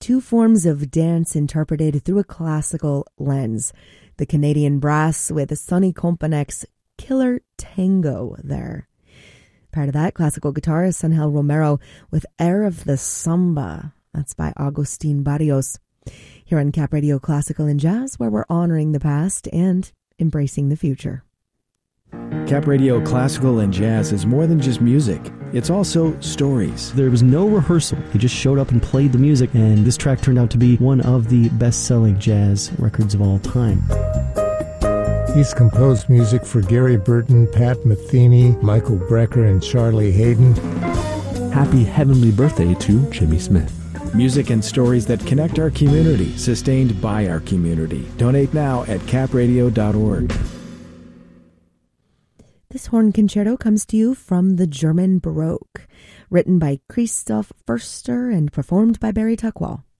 two forms of dance interpreted through a classical lens. The Canadian Brass with Sonny Companec's Killer Tango there. Part of that, classical guitarist Angel Romero with Air of the Samba. That's by Agustin Barrios. Here on Cap Radio Classical and Jazz, where we're honoring the past and embracing the future. Cap Radio Classical and Jazz is more than just music. It's also stories. There was no rehearsal. He just showed up and played the music, and this track turned out to be one of the best-selling jazz records of all time. He's composed music for Gary Burton, Pat Metheny, Michael Brecker, and Charlie Hayden. Happy heavenly birthday to Jimmy Smith. Music and stories that connect our community, sustained by our community. Donate now at capradio.org. This horn concerto comes to you from the German Baroque, written by Christoph Förster and performed by Barry Tuckwall.